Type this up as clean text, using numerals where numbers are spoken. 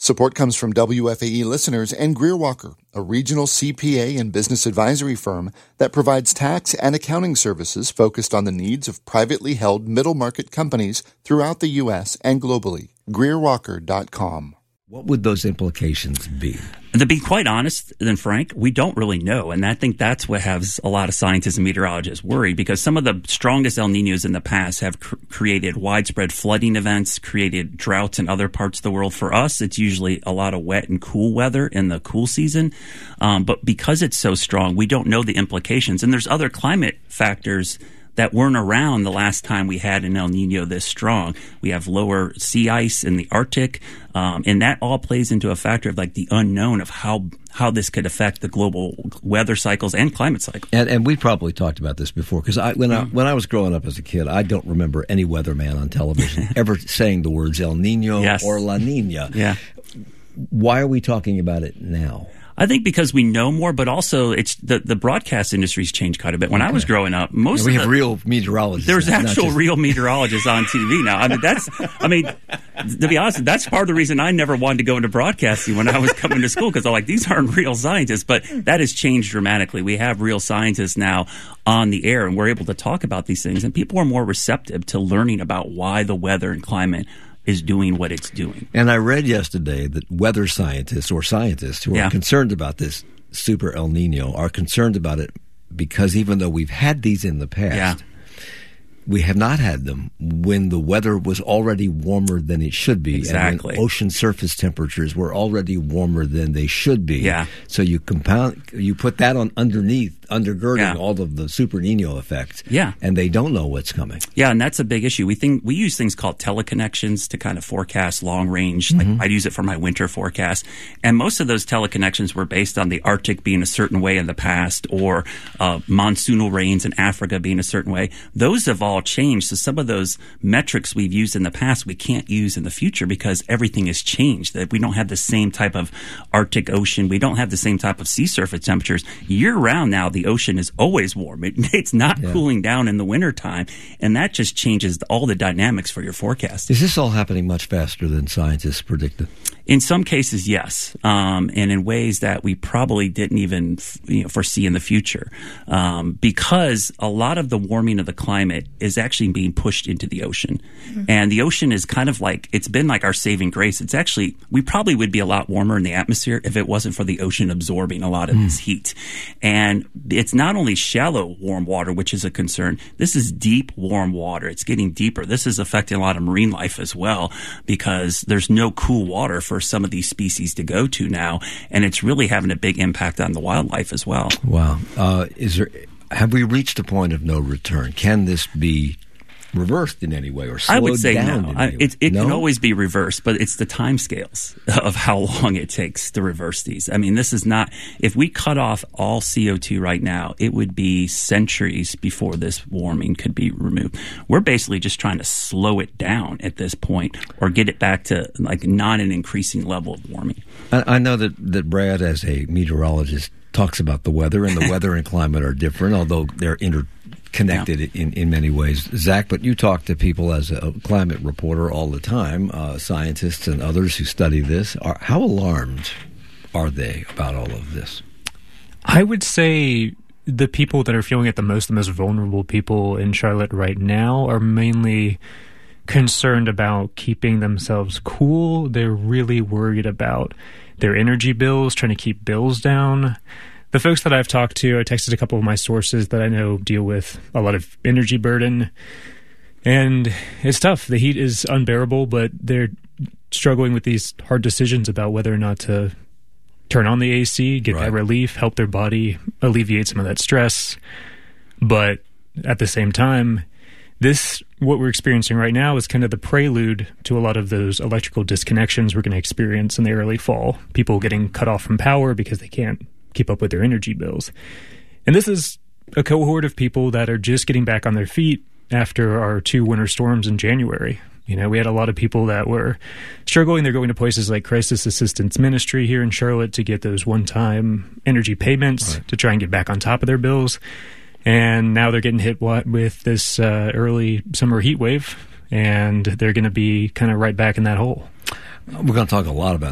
Support comes from WFAE listeners and Greer Walker, a regional CPA and business advisory firm that provides tax and accounting services focused on the needs of privately held middle-market companies throughout the U.S. and globally. GreerWalker.com. What would those implications be? To be quite honest and frank, we don't really know. And I think that's what has a lot of scientists and meteorologists worried, because some of the strongest El Niños in the past have created widespread flooding events, created droughts in other parts of the world. For us, it's usually a lot of wet and cool weather in the cool season. But because it's so strong, we don't know the implications. And there's other climate factors that weren't around the last time we had an El Nino this strong. We have lower sea ice in the Arctic, and that all plays into a factor of like the unknown of how this could affect the global weather cycles and climate cycles. And we probably talked about this before, because when I was growing up as a kid, I don't remember any weatherman on television ever saying the words El Nino or La Nina. Yeah. Why are we talking about it now? I think because we know more, but also it's the broadcast industry's changed quite a bit. When I was growing up, we have real meteorologists. There's actual real meteorologists on TV now. To be honest, that's part of the reason I never wanted to go into broadcasting when I was coming to school, because I'm like, these aren't real scientists. But that has changed dramatically. We have real scientists now on the air, and we're able to talk about these things, and people are more receptive to learning about why the weather and climate is doing what it's doing. And I read yesterday that weather scientists or scientists who are concerned about this super El Nino are concerned about it because even though we've had these in the past, we have not had them when the weather was already warmer than it should be. Exactly. And when ocean surface temperatures were already warmer than they should be. Yeah. So you put that on undergirding all of the Super Nino effects. Yeah. And they don't know what's coming. Yeah, and that's a big issue. We use things called teleconnections to kind of forecast long range. Like I'd use it for my winter forecast. And most of those teleconnections were based on the Arctic being a certain way in the past, or monsoonal rains in Africa being a certain way. Those have all changed. So some of those metrics we've used in the past we can't use in the future because everything has changed. That we don't have the same type of Arctic Ocean. We don't have the same type of sea surface temperatures. Year round now, the ocean is always warm. It's not cooling down in the wintertime, and that just changes all the dynamics for your forecast. Is this all happening much faster than scientists predicted? In some cases, yes, and in ways that we probably didn't even foresee in the future, because a lot of the warming of the climate is actually being pushed into the ocean. And the ocean is kind of like, it's been like our saving grace. It's actually, we probably would be a lot warmer in the atmosphere if it wasn't for the ocean absorbing a lot of this heat. And it's not only shallow warm water, which is a concern. This is deep warm water. It's getting deeper. This is affecting a lot of marine life as well, because there's no cool water for some of these species to go to now, and it's really having a big impact on the wildlife as well. Wow. Have we reached a point of no return? Can this be reversed in any way or slowed down? I would say no. It No? can always be reversed, but it's the time scales of how long it takes to reverse these. I mean, this is not, if we cut off all CO2 right now, it would be centuries before this warming could be removed. We're basically just trying to slow it down at this point, or get it back to like not an increasing level of warming. I know that Brad, as a meteorologist, talks about the weather, and the weather and climate are different, although they're interconnected in many ways. Zach, but you talk to people as a climate reporter all the time, scientists and others who study this. How alarmed are they about all of this? I would say the people that are feeling it the most vulnerable people in Charlotte right now are mainly concerned about keeping themselves cool. They're really worried about their energy bills, trying to keep bills down. The folks that I've talked to, I texted a couple of my sources that I know deal with a lot of energy burden, and it's tough. The heat is unbearable, but they're struggling with these hard decisions about whether or not to turn on the AC, get that relief, help their body alleviate some of that stress. But at the same time, what we're experiencing right now is kind of the prelude to a lot of those electrical disconnections we're going to experience in the early fall. People getting cut off from power because they can't keep up with their energy bills. And this is a cohort of people that are just getting back on their feet after our 2 winter storms in January. You know, we had a lot of people that were struggling. They're going to places like Crisis Assistance Ministry here in Charlotte to get those one-time energy payments to try and get back on top of their bills. And now they're getting hit with this early summer heat wave, and they're going to be kind of right back in that hole. We're going to talk a lot about